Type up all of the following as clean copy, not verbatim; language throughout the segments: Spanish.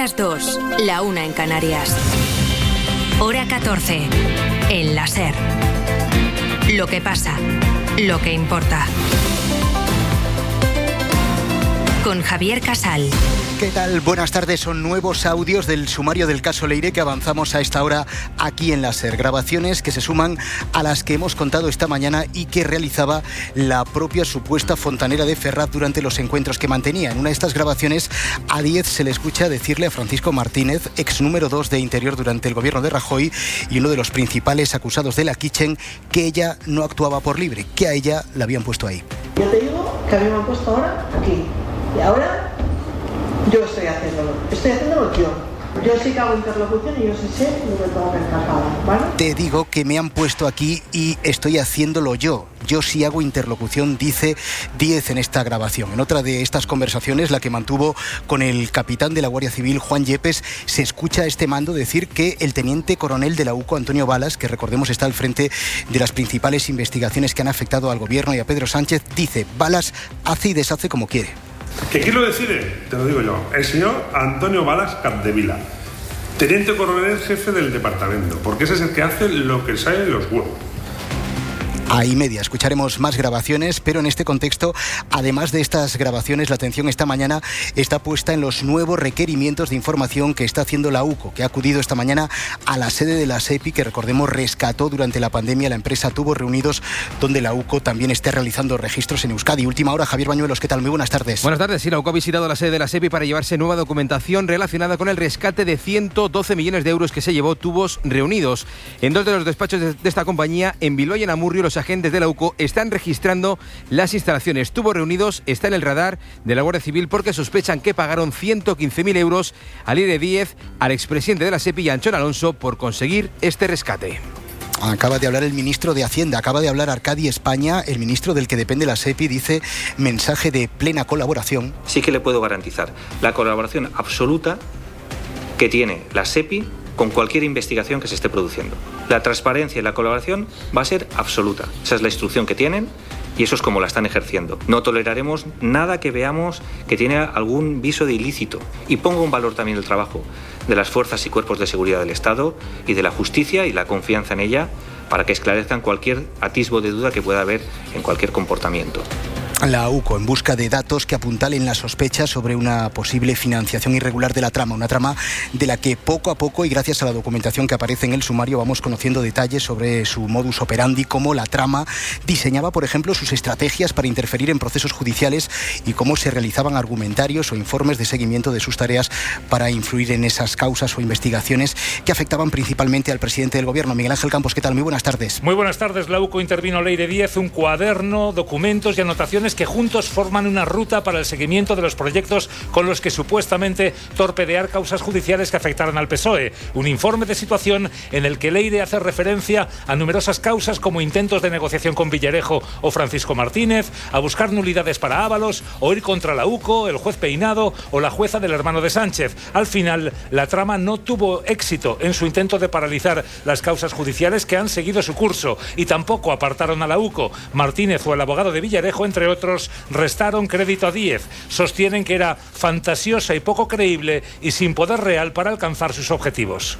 las 2, la 1 en Canarias. Hora 14, en la SER. Lo que pasa, lo que importa. Con Javier Casal. ¿Qué tal? Buenas tardes. Son nuevos audios del sumario del caso Leire que avanzamos a esta hora aquí en la SER. Grabaciones que se suman a las que hemos contado esta mañana y que realizaba la propia supuesta fontanera de Ferraz durante los encuentros que mantenía. En una de estas grabaciones, a Díez se le escucha decirle a Francisco Martínez, ex número 2 de Interior durante el gobierno de Rajoy y uno de los principales acusados de la Kitchen, que ella no actuaba por libre, que a ella la habían puesto ahí. Yo te digo que a mí me han puesto ahora aquí. Y ahora yo estoy haciéndolo yo. Yo sí que hago interlocución y yo sí sé lo que tengo que encargar, ¿vale? Te digo que me han puesto aquí y estoy haciéndolo yo. Yo sí hago interlocución, dice Díez en esta grabación. En otra de estas conversaciones, la que mantuvo con el capitán de la Guardia Civil, Juan Yepes, se escucha a este mando decir que el teniente coronel de la UCO, Antonio Balas, que recordemos está al frente de las principales investigaciones que han afectado al gobierno y a Pedro Sánchez, dice: Balas hace y deshace como quiere. ¿Que quién lo decide? Te lo digo yo. El señor Antonio Balas Capdevila, teniente coronel jefe del departamento, porque ese es el que hace lo que sale de los huevos. Ahí media, escucharemos más grabaciones, pero en este contexto, además de estas grabaciones, la atención esta mañana está puesta en los nuevos requerimientos de información que está haciendo la UCO, que ha acudido esta mañana a la sede de la SEPI, que recordemos rescató durante la pandemia la empresa Tubos Reunidos, donde la UCO también está realizando registros en Euskadi. Última hora, Javier Bañuelos, ¿qué tal? Muy buenas tardes. Buenas tardes, sí, la UCO ha visitado la sede de la SEPI para llevarse nueva documentación relacionada con el rescate de 112 millones de euros que se llevó Tubos Reunidos. En dos de los despachos de esta compañía, en Bilbao y en Amurrio, los agentes de la UCO están registrando las instalaciones. Tubos Reunidos está en el radar de la Guardia Civil porque sospechan que pagaron 115.000 euros al Leire Díez, al expresidente de la SEPI y a Anchón Alonso por conseguir este rescate. Acaba de hablar el ministro de Hacienda, acaba de hablar Arcadi España, el ministro del que depende la SEPI, dice mensaje de plena colaboración. Sí que le puedo garantizar la colaboración absoluta que tiene la SEPI con cualquier investigación que se esté produciendo. La transparencia y la colaboración va a ser absoluta. Esa es la instrucción que tienen y eso es como la están ejerciendo. No toleraremos nada que veamos que tiene algún viso de ilícito. Y pongo en valor también el trabajo de las fuerzas y cuerpos de seguridad del Estado y de la justicia y la confianza en ella para que esclarezcan cualquier atisbo de duda que pueda haber en cualquier comportamiento. La UCO en busca de datos que apuntalen la sospecha sobre una posible financiación irregular de la trama, una trama de la que poco a poco y gracias a la documentación que aparece en el sumario vamos conociendo detalles sobre su modus operandi, cómo la trama diseñaba, por ejemplo, sus estrategias para interferir en procesos judiciales y cómo se realizaban argumentarios o informes de seguimiento de sus tareas para influir en esas causas o investigaciones que afectaban principalmente al presidente del gobierno. Miguel Ángel Campos, ¿qué tal? Muy buenas tardes. Muy buenas tardes. La UCO intervino Leire Díez, un cuaderno, documentos y anotaciones que juntos forman una ruta para el seguimiento de los proyectos con los que supuestamente torpedear causas judiciales que afectaran al PSOE. Un informe de situación en el que Leire hace referencia a numerosas causas como intentos de negociación con Villarejo o Francisco Martínez, a buscar nulidades para Ábalos, o ir contra la UCO, el juez Peinado o la jueza del hermano de Sánchez. Al final, la trama no tuvo éxito en su intento de paralizar las causas judiciales que han seguido su curso y tampoco apartaron a la UCO. Martínez o el abogado de Villarejo, entre otros, restaron crédito a Díez. Sostienen que era fantasiosa y poco creíble y sin poder real para alcanzar sus objetivos.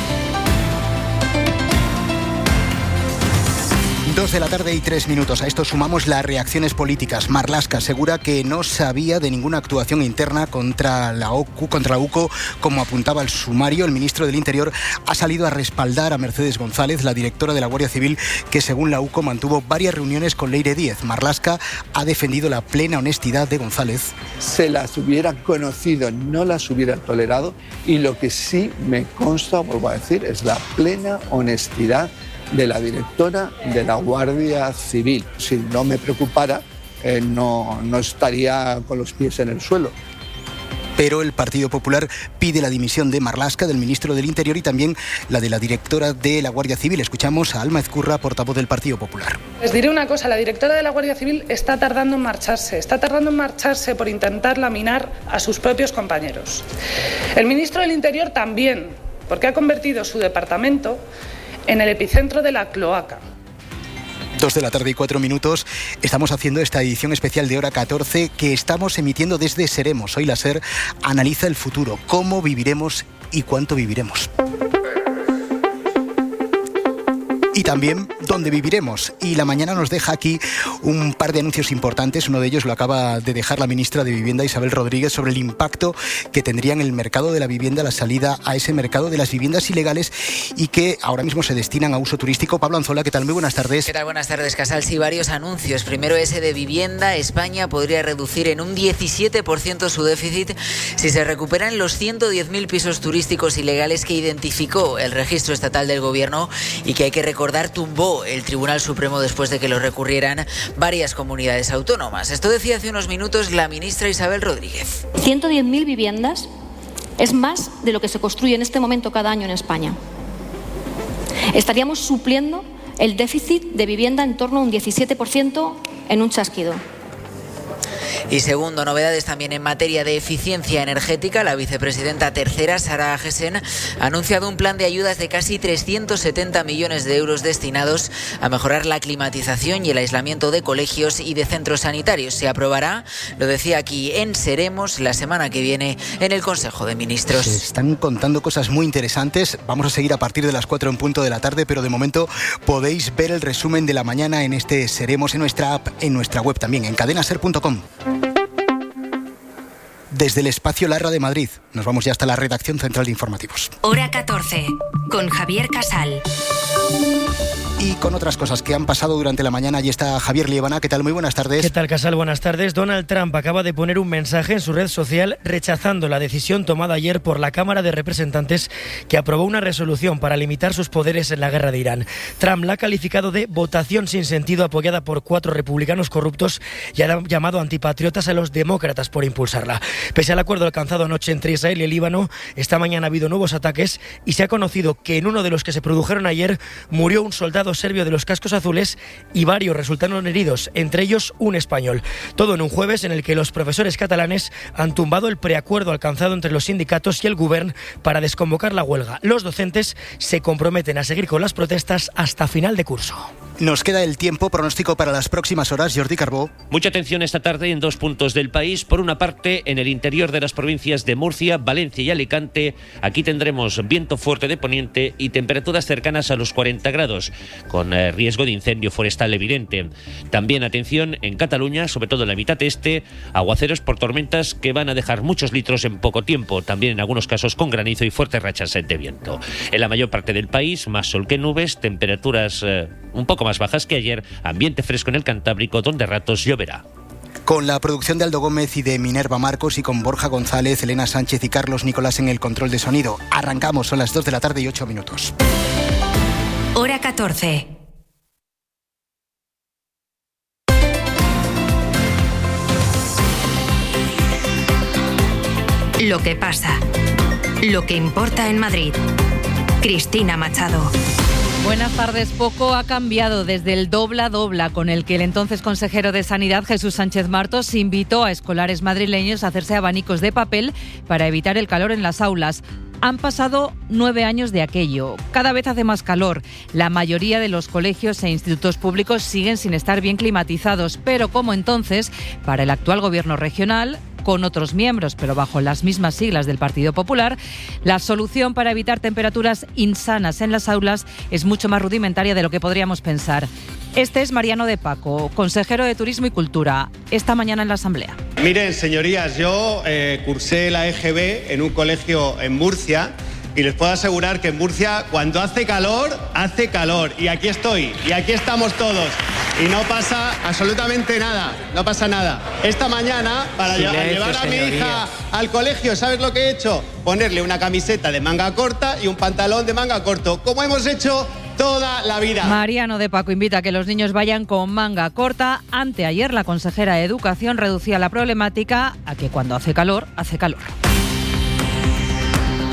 2 de la tarde y 3 minutos. A esto sumamos las reacciones políticas. Marlaska asegura que no sabía de ninguna actuación interna contra la UCO, como apuntaba el sumario. El ministro del Interior ha salido a respaldar a Mercedes González, la directora de la Guardia Civil, que según la UCO mantuvo varias reuniones con Leire Díez. Marlaska ha defendido la plena honestidad de González. Se las hubiera conocido, no las hubiera tolerado, y lo que sí me consta, vuelvo a decir, es la plena honestidad de la directora de la Guardia Civil. Si no me preocupara, no estaría con los pies en el suelo. Pero el Partido Popular pide la dimisión de Marlaska, del ministro del Interior, y también la de la directora de la Guardia Civil. Escuchamos a Alma Ezcurra, portavoz del Partido Popular. Les diré una cosa, la directora de la Guardia Civil está tardando en marcharse por intentar laminar a sus propios compañeros. El ministro del Interior también, porque ha convertido su departamento en el epicentro de la cloaca. 2:04 p.m. Estamos haciendo esta edición especial de Hora 14 que estamos emitiendo desde Seremos. Hoy la SER analiza el futuro, cómo viviremos y cuánto viviremos. Y también dónde viviremos. Y la mañana nos deja aquí un par de anuncios importantes. Uno de ellos lo acaba de dejar la ministra de Vivienda, Isabel Rodríguez, sobre el impacto que tendría en el mercado de la vivienda la salida a ese mercado de las viviendas ilegales y que ahora mismo se destinan a uso turístico. Pablo Anzola, ¿qué tal? Muy buenas tardes. ¿Qué tal? Buenas tardes, Casal. Sí, varios anuncios. Primero ese de vivienda. España podría reducir en un 17% su déficit si se recuperan los 110.000 pisos turísticos ilegales que identificó el registro estatal del gobierno y que hay que recordar tumbó el Tribunal Supremo después de que lo recurrieran varias comunidades autónomas. Esto decía hace unos minutos la ministra Isabel Rodríguez. 110.000 viviendas es más de lo que se construye en este momento cada año en España. Estaríamos supliendo el déficit de vivienda en torno a un 17% en un chasquido. Y segundo, novedades también en materia de eficiencia energética. La vicepresidenta tercera, Sara Agesen, ha anunciado un plan de ayudas de casi 370 millones de euros destinados a mejorar la climatización y el aislamiento de colegios y de centros sanitarios. Se aprobará, lo decía aquí en Seremos, la semana que viene en el Consejo de Ministros. Se están contando cosas muy interesantes. Vamos a seguir a partir de las 4 p.m, pero de momento podéis ver el resumen de la mañana en este Seremos, en nuestra app, en nuestra web también, en cadenaser.com. Desde el espacio Larra de Madrid, nos vamos ya hasta la redacción central de informativos. Hora 14, con Javier Casal. Y con otras cosas que han pasado durante la mañana, allí está Javier Liébana. ¿Qué tal? Muy buenas tardes. ¿Qué tal, Casal? Buenas tardes. Donald Trump acaba de poner un mensaje en su red social rechazando la decisión tomada ayer por la Cámara de Representantes que aprobó una resolución para limitar sus poderes en la guerra de Irán. Trump la ha calificado de votación sin sentido apoyada por 4 republicanos corruptos y ha llamado antipatriotas a los demócratas por impulsarla. Pese al acuerdo alcanzado anoche entre Israel y el Líbano, esta mañana ha habido nuevos ataques y se ha conocido que en uno de los que se produjeron ayer murió un soldado serbio de los cascos azules y varios resultaron heridos, entre ellos un español. Todo en un jueves en el que los profesores catalanes han tumbado el preacuerdo alcanzado entre los sindicatos y el Govern para desconvocar la huelga. Los docentes se comprometen a seguir con las protestas hasta final de curso. Nos queda el tiempo, pronóstico para las próximas horas, Jordi Carbó. Mucha atención esta tarde en 2 puntos del país. Por una parte, en el interior de las provincias de Murcia, Valencia y Alicante. Aquí tendremos viento fuerte de poniente y temperaturas cercanas a los 40 grados, con riesgo de incendio forestal evidente. También atención en Cataluña, sobre todo en la mitad este, aguaceros por tormentas que van a dejar muchos litros en poco tiempo, también en algunos casos con granizo y fuertes rachas de viento. En la mayor parte del país, más sol que nubes, temperaturas un poco más bajas que ayer, ambiente fresco en el Cantábrico, donde a ratos lloverá. Con la producción de Aldo Gómez y de Minerva Marcos y con Borja González, Elena Sánchez y Carlos Nicolás en el control de sonido. Arrancamos, son las 2:08 p.m. Hora 14. Lo que pasa. Lo que importa en Madrid. Cristina Machado. Buenas tardes. Poco ha cambiado desde el dobla con el que el entonces consejero de Sanidad, Jesús Sánchez Martos, invitó a escolares madrileños a hacerse abanicos de papel para evitar el calor en las aulas. Han pasado 9 años de aquello. Cada vez hace más calor. La mayoría de los colegios e institutos públicos siguen sin estar bien climatizados, pero como entonces, para el actual gobierno regional, con otros miembros, pero bajo las mismas siglas del Partido Popular, la solución para evitar temperaturas insanas en las aulas es mucho más rudimentaria de lo que podríamos pensar. Este es Mariano de Paco, consejero de Turismo y Cultura, esta mañana en la Asamblea. Miren, señorías, yo cursé la EGB en un colegio en Murcia y les puedo asegurar que en Murcia cuando hace calor, y aquí estoy, y aquí estamos todos. Y no pasa absolutamente nada, no pasa nada. Esta mañana, para llevar a mi hija al colegio, ¿sabes lo que he hecho? Ponerle una camiseta de manga corta y un pantalón de manga corto, como hemos hecho toda la vida. Mariano de Paco invita a que los niños vayan con manga corta. Anteayer la consejera de Educación reducía la problemática a que cuando hace calor, hace calor.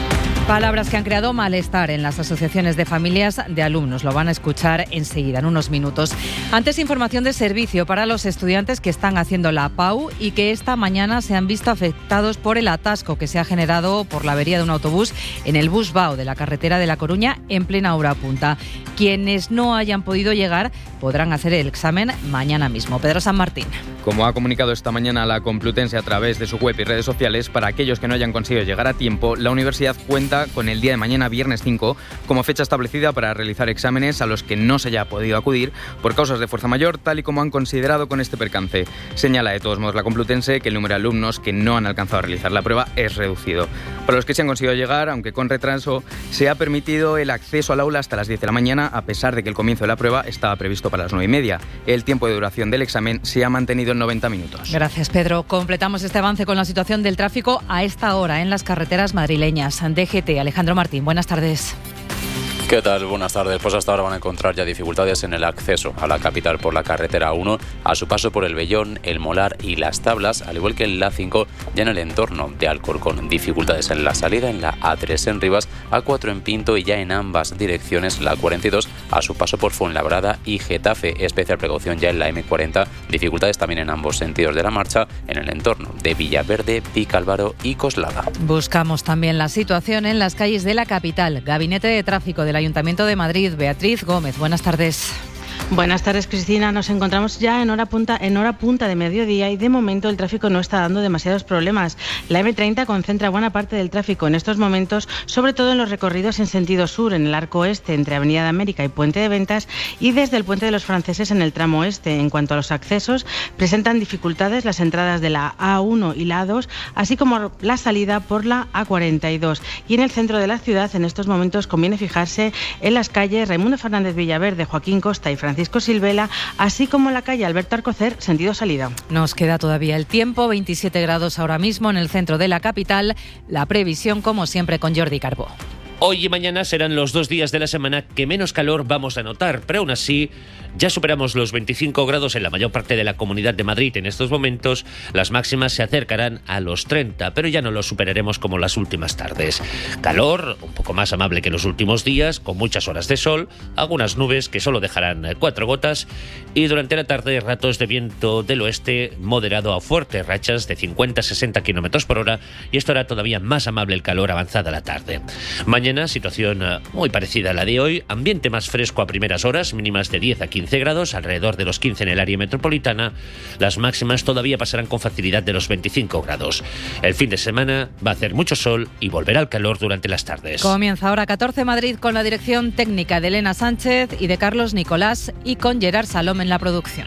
Palabras que han creado malestar en las asociaciones de familias de alumnos. Lo van a escuchar enseguida, en unos minutos. Antes, información de servicio para los estudiantes que están haciendo la PAU y que esta mañana se han visto afectados por el atasco que se ha generado por la avería de un autobús en el bus BAO de la carretera de La Coruña en plena hora punta. Quienes no hayan podido llegar podrán hacer el examen mañana mismo. Pedro San Martín. Como ha comunicado esta mañana la Complutense a través de su web y redes sociales, para aquellos que no hayan conseguido llegar a tiempo, la universidad cuenta con el día de mañana, viernes 5, como fecha establecida para realizar exámenes a los que no se haya podido acudir por causas de fuerza mayor, tal y como han considerado con este percance. Señala de todos modos la Complutense que el número de alumnos que no han alcanzado a realizar la prueba es reducido. Para los que se han conseguido llegar, aunque con retraso, se ha permitido el acceso al aula hasta las 10 de la mañana, a pesar de que el comienzo de la prueba estaba previsto para las 9:30. El tiempo de duración del examen se ha mantenido en 90 minutos. Gracias, Pedro. Completamos este avance con la situación del tráfico a esta hora en las carreteras madrileñas. DGT, Alejandro Martín, buenas tardes. ¿Qué tal? Buenas tardes. Pues hasta ahora van a encontrar ya dificultades en el acceso a la capital por la carretera 1, a su paso por el Vellón, el Molar y Las Tablas, al igual que en la 5, ya en el entorno de Alcorcón. Dificultades en la salida en la A3 en Rivas, A4 en Pinto y ya en ambas direcciones la 42, a su paso por Fuenlabrada y Getafe. Especial precaución ya en la M40. Dificultades también en ambos sentidos de la marcha, en el entorno de Villaverde, Vicálvaro y Coslada. Buscamos también la situación en las calles de la capital. Gabinete de Tráfico del Ayuntamiento de Madrid, Beatriz Gómez, buenas tardes. Buenas tardes, Cristina. Nos encontramos ya en hora punta de mediodía y de momento el tráfico no está dando demasiados problemas. La M30 concentra buena parte del tráfico en estos momentos, sobre todo en los recorridos en sentido sur, en el arco oeste, entre Avenida de América y Puente de Ventas, y desde el Puente de los Franceses en el tramo oeste. En cuanto a los accesos, presentan dificultades las entradas de la A1 y la A2, así como la salida por la A42. Y en el centro de la ciudad, en estos momentos, conviene fijarse en las calles Raimundo Fernández Villaverde, Joaquín Costa y Francisco Silvela, así como la calle Alberto Alcocer, sentido salida. Nos queda todavía el tiempo, 27 grados ahora mismo en el centro de la capital. La previsión, como siempre, con Jordi Carbó. Hoy y mañana serán los 2 días de la semana que menos calor vamos a notar, pero aún así ya superamos los 25 grados en la mayor parte de la Comunidad de Madrid en estos momentos. Las máximas se acercarán a los 30, pero ya no los superaremos como las últimas tardes. Calor, un poco más amable que los últimos días, con muchas horas de sol, algunas nubes que solo dejarán 4 gotas y durante la tarde ratos de viento del oeste moderado a fuerte, rachas de 50-60 km por hora, y esto hará todavía más amable el calor avanzada la tarde. Mañana, situación muy parecida a la de hoy, ambiente más fresco a primeras horas, mínimas de 10 a 15 grados, alrededor de los 15 en el área metropolitana. Las máximas todavía pasarán con facilidad de los 25 grados. El fin de semana va a hacer mucho sol y volverá el calor durante las tardes. Comienza ahora 14 Madrid con la dirección técnica de Elena Sánchez y de Carlos Nicolás y con Gerard Salom en la producción.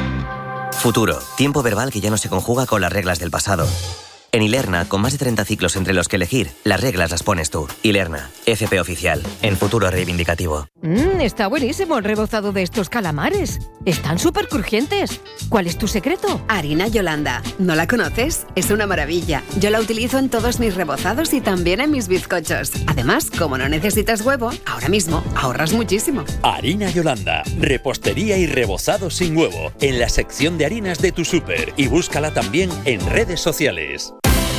Futuro, tiempo verbal que ya no se conjuga con las reglas del pasado. En Ilerna, con más de 30 ciclos entre los que elegir, las reglas las pones tú. Ilerna, FP oficial, en futuro reivindicativo. Está buenísimo el rebozado de estos calamares. Están súper crujientes. ¿Cuál es tu secreto? Harina Yolanda. ¿No la conoces? Es una maravilla. Yo la utilizo en todos mis rebozados y también en mis bizcochos. Además, como no necesitas huevo, ahora mismo ahorras muchísimo. Harina Yolanda. Repostería y rebozado sin huevo. En la sección de harinas de tu súper. Y búscala también en redes sociales.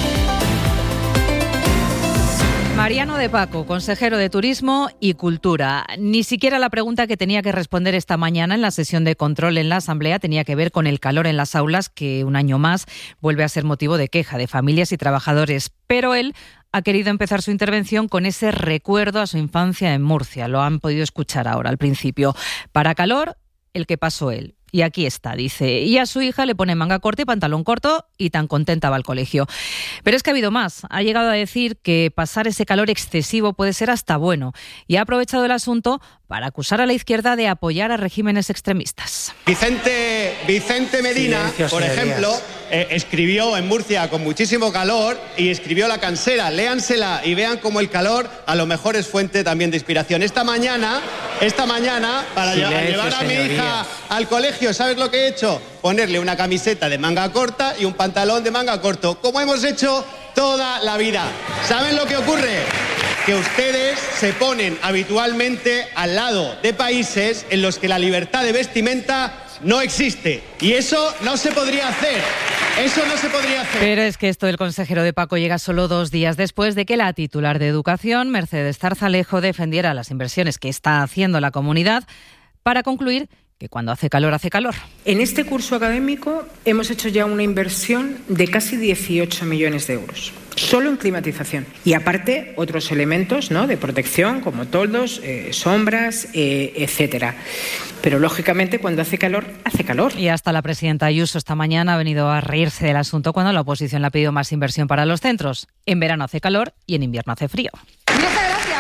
Mariano de Paco, consejero de Turismo y Cultura. Ni siquiera la pregunta que tenía que responder esta mañana en la sesión de control en la Asamblea tenía que ver con el calor en las aulas, que un año más vuelve a ser motivo de queja de familias y trabajadores. Pero él ha querido empezar su intervención con ese recuerdo a su infancia en Murcia. Lo han podido escuchar ahora al principio. Para calor, el que pasó él. Y aquí está, dice, y a su hija le pone manga corta y pantalón corto y tan contenta va al colegio. Pero es que ha habido más. Ha llegado a decir que pasar ese calor excesivo puede ser hasta bueno y ha aprovechado el asunto para acusar a la izquierda de apoyar a regímenes extremistas. Vicente Medina, Silencio, por ejemplo, escribió en Murcia con muchísimo calor y escribió La Cansera. Léansela y vean cómo el calor a lo mejor es fuente también de inspiración. Esta mañana, para llevar a mi hija al colegio, ¿sabes lo que he hecho? Ponerle una camiseta de manga corta y un pantalón de manga corto, como hemos hecho toda la vida. ¿Saben lo que ocurre? Que ustedes se ponen habitualmente al lado de países en los que la libertad de vestimenta no existe. Y eso no se podría hacer. Eso no se podría hacer. Pero es que esto del consejero de Paco llega solo 2 días después de que la titular de Educación, Mercedes Zarzalejo, defendiera las inversiones que está haciendo la comunidad para concluir que cuando hace calor, hace calor. En este curso académico hemos hecho ya una inversión de casi 18 millones de euros, solo en climatización. Y aparte, otros elementos, ¿no?, de protección, como toldos, sombras, etcétera. Pero, lógicamente, cuando hace calor, hace calor. Y hasta la presidenta Ayuso esta mañana ha venido a reírse del asunto cuando la oposición le ha pedido más inversión para los centros. En verano hace calor y en invierno hace frío. Muchas gracias,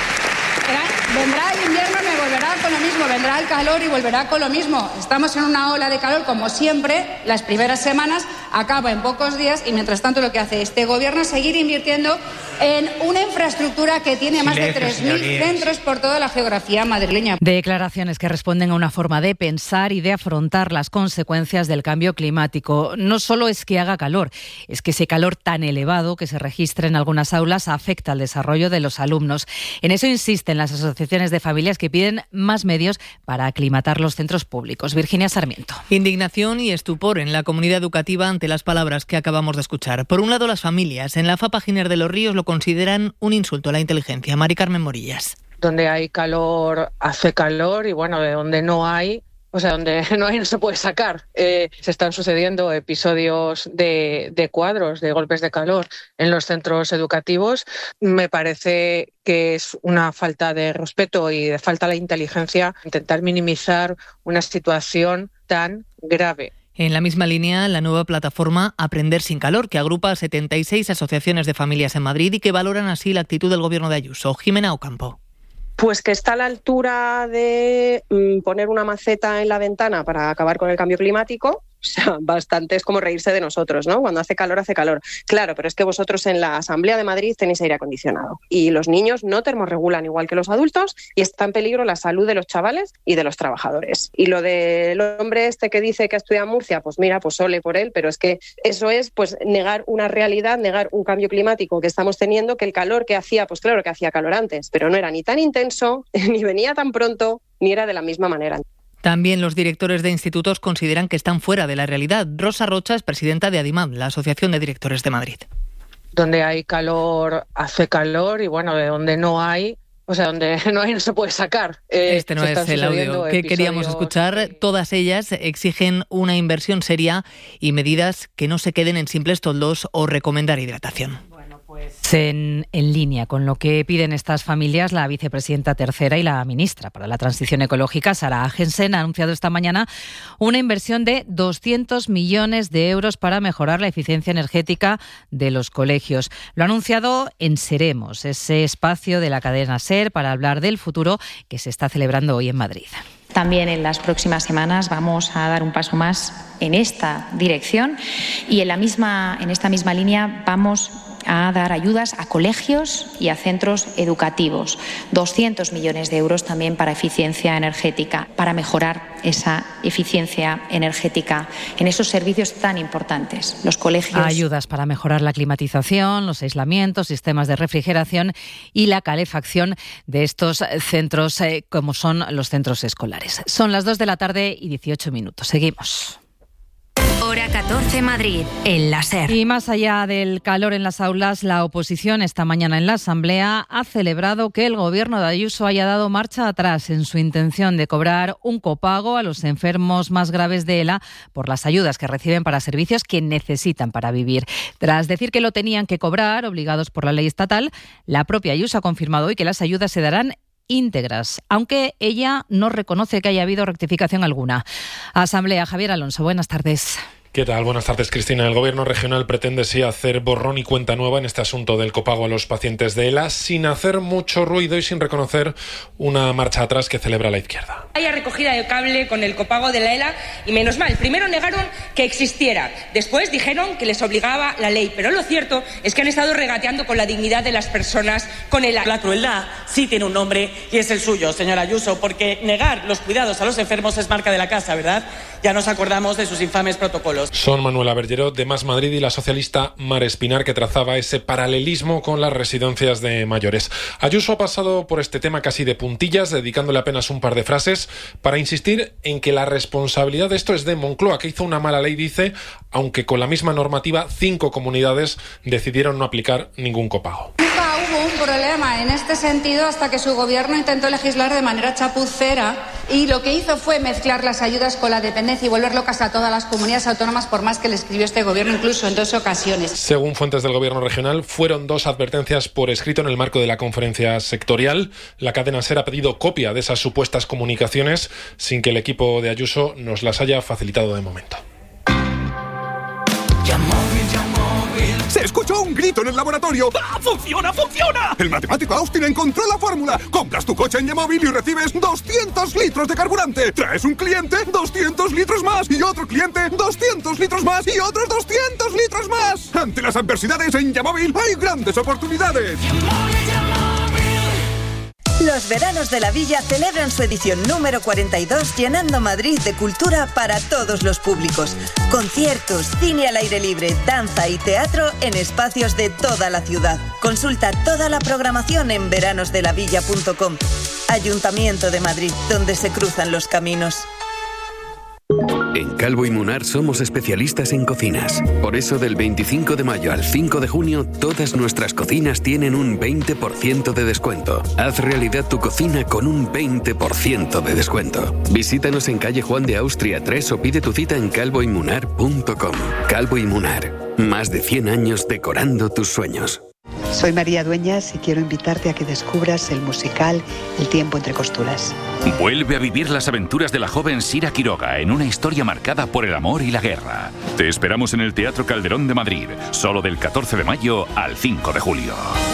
porque vendrá el invierno y me volverá con lo mismo, vendrá el calor y volverá con lo mismo. Estamos en una ola de calor, como siempre, las primeras semanas, acaba en pocos días y mientras tanto lo que hace este gobierno es seguir invirtiendo en una infraestructura que tiene más de 3.000 centros por toda la geografía madrileña. Declaraciones que responden a una forma de pensar y de afrontar las consecuencias del cambio climático. No solo es que haga calor, es que ese calor tan elevado que se registra en algunas aulas afecta al desarrollo de los alumnos. En eso insisten las asociaciones de familias que piden más medios para aclimatar los centros públicos. Virginia Sarmiento. Indignación y estupor en la comunidad educativa ante las palabras que acabamos de escuchar. Por un lado, las familias. En la FAPA Giner de los Ríos lo consideran un insulto a la inteligencia. Mari Carmen Morillas. Donde hay calor, hace calor y bueno, de donde no hay, o sea, donde no hay no se puede sacar. Se están sucediendo episodios de cuadros, de golpes de calor en los centros educativos. Me parece que es una falta de respeto y de falta de inteligencia intentar minimizar una situación tan grave. En la misma línea, la nueva plataforma Aprender sin Calor, que agrupa a 76 asociaciones de familias en Madrid y que valoran así la actitud del gobierno de Ayuso. Jimena Ocampo. Pues que está a la altura de poner una maceta en la ventana para acabar con el cambio climático. O sea, bastante es como reírse de nosotros, ¿no? Cuando hace calor, hace calor. Claro, pero es que vosotros en la Asamblea de Madrid tenéis aire acondicionado y los niños no termorregulan igual que los adultos y está en peligro la salud de los chavales y de los trabajadores. Y lo del hombre este que dice que ha estudiado en Murcia, pues mira, pues ole por él, pero es que eso es pues negar una realidad, negar un cambio climático que estamos teniendo, que el calor que hacía, pues claro que hacía calor antes, pero no era ni tan intenso, ni venía tan pronto, ni era de la misma manera. También los directores de institutos consideran que están fuera de la realidad. Rosa Rocha es presidenta de ADIMAD, la Asociación de Directores de Madrid. Donde hay calor, hace calor y bueno, de donde no hay, o sea, donde no hay no se puede sacar. Este no es el audio que queríamos escuchar. Todas ellas exigen una inversión seria y medidas que no se queden en simples toldos o recomendar hidratación. En línea con lo que piden estas familias, la vicepresidenta tercera y la ministra para la Transición Ecológica, Sara Agensen, ha anunciado esta mañana una inversión de 200 millones de euros para mejorar la eficiencia energética de los colegios. Lo ha anunciado en Seremos, ese espacio de la cadena SER para hablar del futuro que se está celebrando hoy en Madrid. También en las próximas semanas vamos a dar un paso más en esta dirección y en esta misma línea vamos a dar ayudas a colegios y a centros educativos. 200 millones de euros también para eficiencia energética, para mejorar esa eficiencia energética en esos servicios tan importantes, los colegios. Ayudas para mejorar la climatización, los aislamientos, sistemas de refrigeración y la calefacción de estos centros, como son los centros escolares. Son las 2 de la tarde y 18 minutos. Seguimos. Hora 14 Madrid, en la SER. Y más allá del calor en las aulas, la oposición esta mañana en la Asamblea ha celebrado que el gobierno de Ayuso haya dado marcha atrás en su intención de cobrar un copago a los enfermos más graves de ELA por las ayudas que reciben para servicios que necesitan para vivir. Tras decir que lo tenían que cobrar, obligados por la ley estatal, la propia Ayuso ha confirmado hoy que las ayudas se darán íntegras, aunque ella no reconoce que haya habido rectificación alguna. Asamblea, Javier Alonso, buenas tardes. ¿Qué tal? Buenas tardes, Cristina. El Gobierno regional pretende sí hacer borrón y cuenta nueva en este asunto del copago a los pacientes de ELA, sin hacer mucho ruido y sin reconocer una marcha atrás que celebra la izquierda. Haya recogida de cable con el copago de la ELA y menos mal. Primero negaron que existiera, después dijeron que les obligaba la ley, pero lo cierto es que han estado regateando con la dignidad de las personas con ELA. La crueldad sí tiene un nombre y es el suyo, señora Ayuso, porque negar los cuidados a los enfermos es marca de la casa, ¿verdad? Ya nos acordamos de sus infames protocolos. hijos. Son Manuela Bergerot de Más Madrid y la socialista Mar Espinar, que trazaba ese paralelismo con las residencias de mayores. Ayuso ha pasado por este tema casi de puntillas, dedicándole apenas un par de frases para insistir en que la responsabilidad de esto es de Moncloa, que hizo una mala ley, dice, aunque con la misma normativa 5 comunidades decidieron no aplicar ningún copago. Nunca hubo un problema en este sentido hasta que su gobierno intentó legislar de manera chapucera y lo que hizo fue mezclar las ayudas con la dependencia y volver locas a todas las comunidades autónomas, por más que le escribió este gobierno incluso en 2 ocasiones. Según fuentes del gobierno regional, fueron 2 advertencias por escrito en el marco de la conferencia sectorial. La cadena SER ha pedido copia de esas supuestas comunicaciones sin que el equipo de Ayuso nos las haya facilitado de momento. ¡Se escuchó un grito en el laboratorio! ¡Ah, funciona, funciona! El matemático Austin encontró la fórmula. Compras tu coche en Yamóvil y recibes 200 litros de carburante. Traes un cliente, 200 litros más. Y otro cliente, 200 litros más. Y otros 200 litros más. Ante las adversidades en Yamóvil hay grandes oportunidades. Los veranos de la Villa celebran su edición número 42, llenando Madrid de cultura para todos los públicos. Conciertos, cine al aire libre, danza y teatro en espacios de toda la ciudad. Consulta toda la programación en veranosdelavilla.com. Ayuntamiento de Madrid, donde se cruzan los caminos. En Calvo y Munar somos especialistas en cocinas. Por eso del 25 de mayo al 5 de junio, todas nuestras cocinas tienen un 20% de descuento. Haz realidad tu cocina con un 20% de descuento. Visítanos en calle Juan de Austria 3 o pide tu cita en calvoymunar.com. Calvo y Munar, más de 100 años decorando tus sueños. Soy María Dueñas y quiero invitarte a que descubras el musical El tiempo entre costuras. Vuelve a vivir las aventuras de la joven Sira Quiroga en una historia marcada por el amor y la guerra. Te esperamos en el Teatro Calderón de Madrid, solo del 14 de mayo al 5 de julio.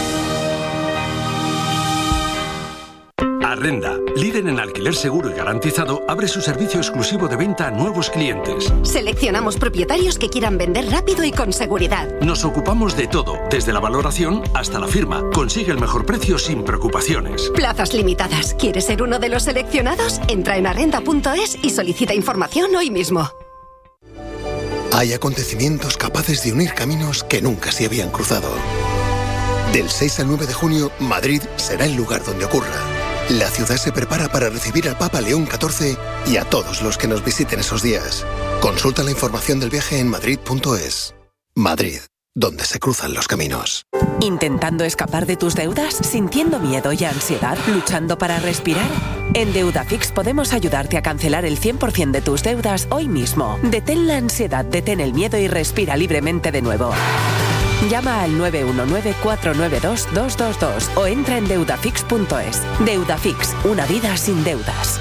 Arrenda, líder en alquiler seguro y garantizado, abre su servicio exclusivo de venta a nuevos clientes. Seleccionamos propietarios que quieran vender rápido y con seguridad. Nos ocupamos de todo, desde la valoración hasta la firma. Consigue el mejor precio sin preocupaciones. Plazas limitadas. ¿Quieres ser uno de los seleccionados? Entra en arrenda.es y solicita información hoy mismo. Hay acontecimientos capaces de unir caminos que nunca se habían cruzado. Del 6 al 9 de junio, Madrid será el lugar donde ocurra. La ciudad se prepara para recibir al Papa León XIV y a todos los que nos visiten esos días. Consulta la información del viaje en madrid.es. Madrid, donde se cruzan los caminos. ¿Intentando escapar de tus deudas? ¿Sintiendo miedo y ansiedad? ¿Luchando para respirar? En Deudafix podemos ayudarte a cancelar el 100% de tus deudas hoy mismo. Detén la ansiedad, detén el miedo y respira libremente de nuevo. Llama al 919-492-222 o entra en deudafix.es. Deudafix, una vida sin deudas.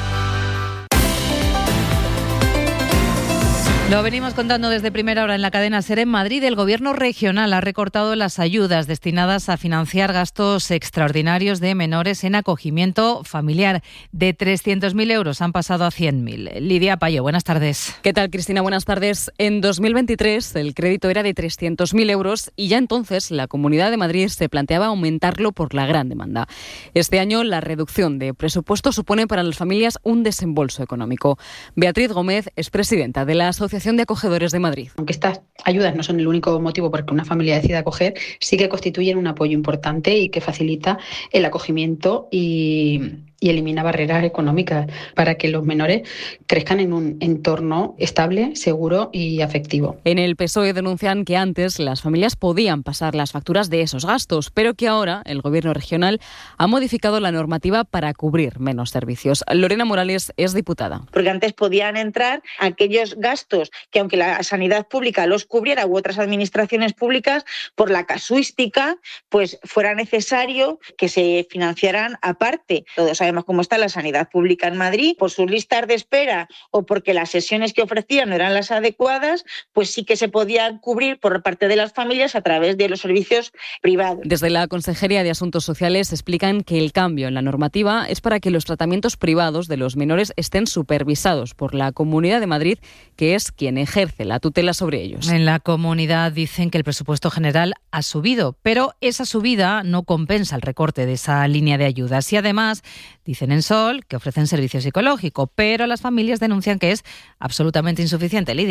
Lo venimos contando desde primera hora en la cadena SER. En Madrid, el gobierno regional ha recortado las ayudas destinadas a financiar gastos extraordinarios de menores en acogimiento familiar. De 300.000 euros han pasado a 100.000. Lidia Payo, buenas tardes. ¿Qué tal, Cristina? Buenas tardes. En 2023 el crédito era de 300.000 euros y ya entonces la Comunidad de Madrid se planteaba aumentarlo por la gran demanda. Este año la reducción de presupuesto supone para las familias un desembolso económico. Beatriz Gómez es presidenta de la Asociación de Acogedores de Madrid. Aunque estas ayudas no son el único motivo por el que una familia decida acoger, sí que constituyen un apoyo importante y que facilita el acogimiento y elimina barreras económicas para que los menores crezcan en un entorno estable, seguro y afectivo. En el PSOE denuncian que antes las familias podían pasar las facturas de esos gastos, pero que ahora el Gobierno regional ha modificado la normativa para cubrir menos servicios. Lorena Morales es diputada. Porque antes podían entrar aquellos gastos que, aunque la sanidad pública los cubriera u otras administraciones públicas, por la casuística, pues fuera necesario que se financiaran aparte. Todos sabemos cómo está la sanidad pública en Madrid, por sus listas de espera o porque las sesiones que ofrecían no eran las adecuadas, pues sí que se podían cubrir por parte de las familias a través de los servicios privados. Desde la Consejería de Asuntos Sociales explican que el cambio en la normativa es para que los tratamientos privados de los menores estén supervisados por la Comunidad de Madrid, que es quien ejerce la tutela sobre ellos. En la comunidad dicen que el presupuesto general ha subido, pero esa subida no compensa el recorte de esa línea de ayudas. Y además, dicen en Sol que ofrecen servicio psicológico, pero las familias denuncian que es absolutamente insuficiente. Lidia.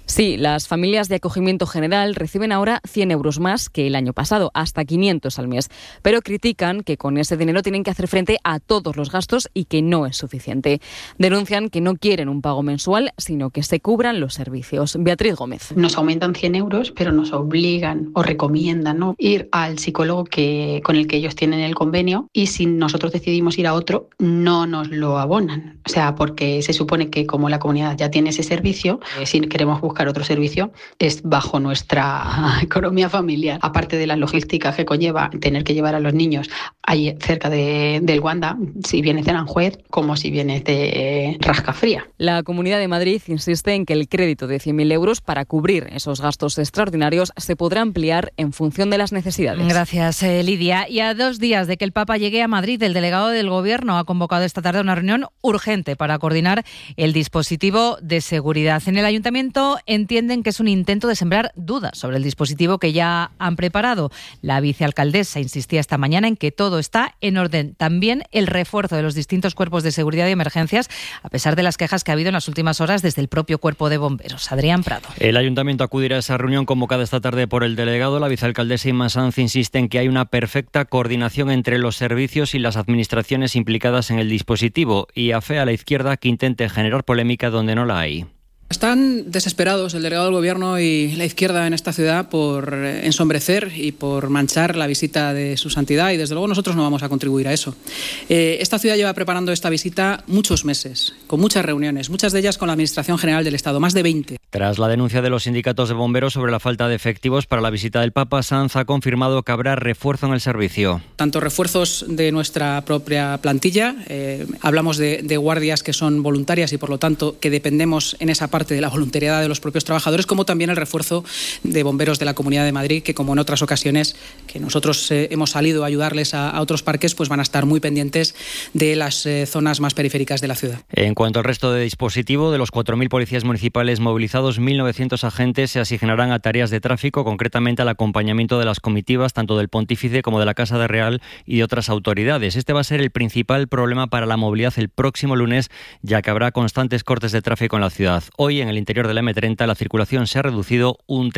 Sí, las familias de acogimiento general reciben ahora 100 euros más que el año pasado, hasta 500 al mes. Pero critican que con ese dinero tienen que hacer frente a todos los gastos y que no es suficiente. Denuncian que no quieren un pago mensual, sino que se cubran los servicios. Beatriz Gómez. Nos aumentan 100 euros, pero nos obligan o recomiendan, ¿no?, ir al psicólogo con el que ellos tienen el convenio, y si nosotros decidimos ir a otro, no nos lo abonan. O sea, porque se supone que como la comunidad ya tiene ese servicio, si queremos buscar otro servicio, es bajo nuestra economía familiar. Aparte de la logística que conlleva tener que llevar a los niños ahí cerca del Wanda, si vienes de Aranjuez como si vienes de Rascafría. La Comunidad de Madrid insiste en que el crédito de 100.000 euros para cubrir esos gastos extraordinarios se podrá ampliar en función de las necesidades. Gracias, Lidia. Y a 2 días de que el Papa llegue a Madrid, el delegado del Gobierno ha convocado esta tarde una reunión urgente para coordinar el dispositivo de seguridad. En el Ayuntamiento entienden que es un intento de sembrar dudas sobre el dispositivo que ya han preparado. La vicealcaldesa insistía esta mañana en que todo está en orden. También el refuerzo de los distintos cuerpos de seguridad y emergencias, a pesar de las quejas que ha habido en las últimas horas desde el propio Cuerpo de Bomberos. Adrián Prado. El Ayuntamiento acudirá a esa reunión convocada esta tarde por el delegado. La vicealcaldesa Inma Sanz insiste en que hay una perfecta coordinación entre los servicios y las administraciones implicadas en el dispositivo y afea a la izquierda que intente generar polémica donde no la hay. Están desesperados el delegado del Gobierno y la izquierda en esta ciudad por ensombrecer y por manchar la visita de su santidad, y desde luego nosotros no vamos a contribuir a eso. Esta ciudad lleva preparando esta visita muchos meses, con muchas reuniones, muchas de ellas con la Administración General del Estado, más de 20. Tras la denuncia de los sindicatos de bomberos sobre la falta de efectivos para la visita del Papa, Sanz ha confirmado que habrá refuerzo en el servicio. Tanto refuerzos de nuestra propia plantilla, hablamos de guardias que son voluntarias y por lo tanto que dependemos en esa parte de la voluntariedad de los propios trabajadores, como también el refuerzo de bomberos de la Comunidad de Madrid, que como en otras ocasiones que nosotros hemos salido a ayudarles a otros parques, pues van a estar muy pendientes de las zonas más periféricas de la ciudad. En cuanto al resto de dispositivo, de los 4.000 policías municipales movilizados, 1.900 agentes se asignarán a tareas de tráfico, concretamente al acompañamiento de las comitivas, tanto del Pontífice como de la Casa de Real y de otras autoridades. Este va a ser el principal problema para la movilidad el próximo lunes, ya que habrá constantes cortes de tráfico en la ciudad. Hoy, en el interior de la M30, la circulación se ha reducido un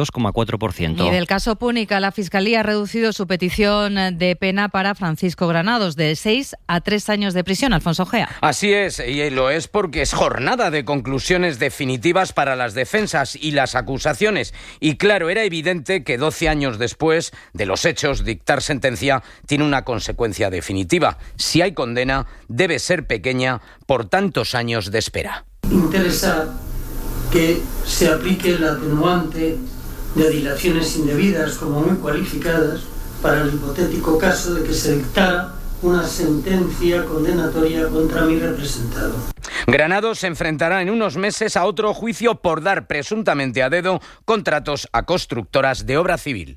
32,4%. Y del caso Púnica, la Fiscalía ha reducido su petición de pena para Francisco Granados de 6 a 3 años de prisión. Alfonso Gea. Así es, y lo es porque es jornada de conclusiones definitivas para las defensas y las acusaciones. Y claro, era evidente que 12 años después de los hechos, dictar sentencia tiene una consecuencia definitiva. Si hay condena, debe ser pequeña por tantos años de espera. Interesa que se aplique el atenuante de dilaciones indebidas como muy cualificadas para el hipotético caso de que se dictara una sentencia condenatoria contra mi representado. Granados se enfrentará en unos meses a otro juicio por dar presuntamente a dedo contratos a constructoras de obra civil.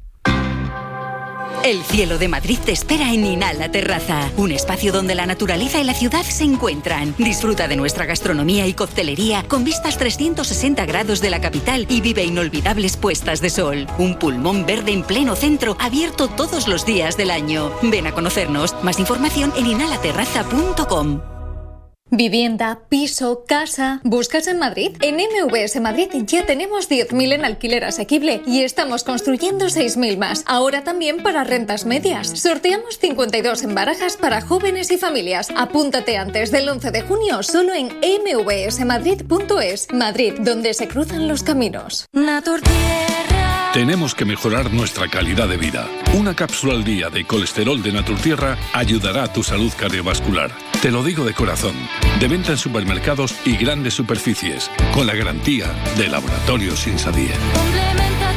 El cielo de Madrid te espera en Inhala Terraza, un espacio donde la naturaleza y la ciudad se encuentran. Disfruta de nuestra gastronomía y coctelería con vistas 360 grados de la capital y vive inolvidables puestas de sol. Un pulmón verde en pleno centro, abierto todos los días del año. Ven a conocernos. Más información en inhalaterraza.com. Vivienda, piso, casa. ¿Buscas en Madrid? En MVS Madrid ya tenemos 10.000 en alquiler asequible y estamos construyendo 6.000 más. Ahora también para rentas medias. Sorteamos 52 en barajas para jóvenes y familias. Apúntate antes del 11 de junio solo en mvsmadrid.es. Madrid, donde se cruzan los caminos. Tenemos que mejorar nuestra calidad de vida. Una cápsula al día de colesterol de Naturtierra ayudará a tu salud cardiovascular. Te lo digo de corazón. De venta en supermercados y grandes superficies, con la garantía de Laboratorios Insabier. Complementa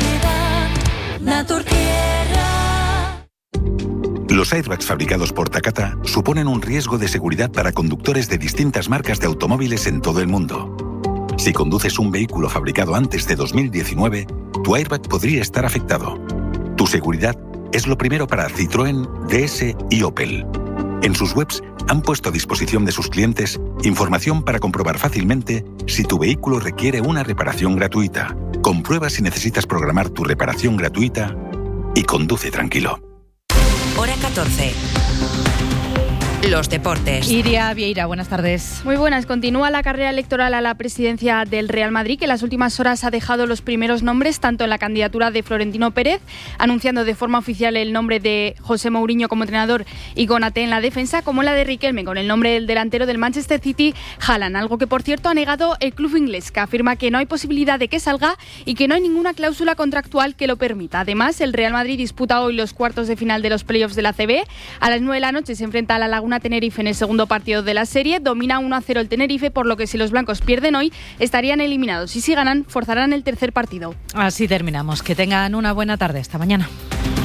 tu vida, Naturtierra. Los airbags fabricados por Takata suponen un riesgo de seguridad para conductores de distintas marcas de automóviles en todo el mundo. Si conduces un vehículo fabricado antes de 2019, tu airbag podría estar afectado. Tu seguridad es lo primero para Citroën, DS y Opel. En sus webs han puesto a disposición de sus clientes información para comprobar fácilmente si tu vehículo requiere una reparación gratuita. Comprueba si necesitas programar tu reparación gratuita y conduce tranquilo. Hora 14. los deportes. Iria Vieira, buenas tardes. Muy buenas. Continúa la carrera electoral a la presidencia del Real Madrid, que en las últimas horas ha dejado los primeros nombres, tanto en la candidatura de Florentino Pérez, anunciando de forma oficial el nombre de José Mourinho como entrenador y Konaté en la defensa, como en la de Riquelme, con el nombre del delantero del Manchester City, Haaland, algo que por cierto ha negado el club inglés, que afirma que no hay posibilidad de que salga y que no hay ninguna cláusula contractual que lo permita. Además, el Real Madrid disputa hoy los cuartos de final de los playoffs de la ACB. A las 9 de la noche se enfrenta a la Laguna Tenerife en el segundo partido de la serie. Domina 1-0 el Tenerife, por lo que si los blancos pierden hoy estarían eliminados, y si ganan forzarán el tercer partido. Así terminamos. Que tengan una buena tarde. Hasta mañana.